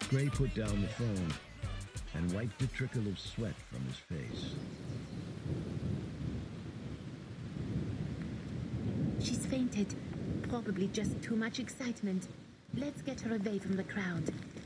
Gray put down the phone and wiped a trickle of sweat from his face. She's fainted. Probably just too much excitement. Let's get her away from the crowd.